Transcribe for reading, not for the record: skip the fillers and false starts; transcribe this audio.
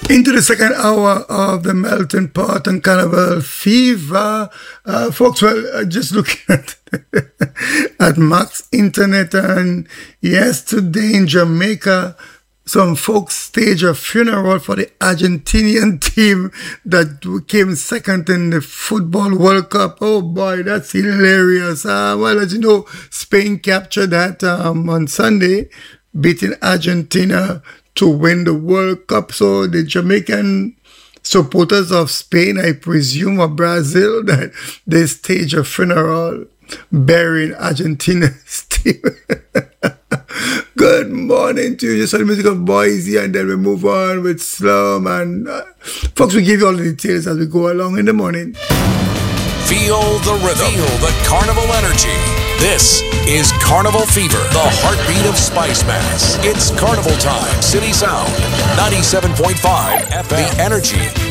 Into the second hour of the Melton Pot and Carnival Fever. Folks, well, just looking at Max Internet, and yesterday in Jamaica, some folks staged a funeral for the Argentinian team that came second in the Football World Cup. Oh boy, that's hilarious. Well, as you know, Spain captured that on Sunday, beating Argentina to win the World Cup. So the Jamaican supporters of Spain, I presume, or Brazil, that they staged a funeral burying Argentina's team. Good morning to you. Just the music of Boise, and then we move on with Slum. And folks, we give you all the details as we go along in the morning. Feel the rhythm. Feel the carnival energy. This is Carnival Fever, the heartbeat of Spice Mass. It's carnival time. City Sound, 97.5 FM. The Energy.